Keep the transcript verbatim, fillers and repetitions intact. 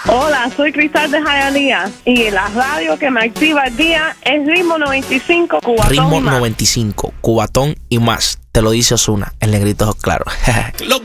Hola, soy Cristal de Hialeah y la radio que me activa el día es Ritmo noventa y cinco, Cubatón Ritmo y más. noventa y cinco, Cubatón y más. Te lo dice Ozuna, el negrito claro.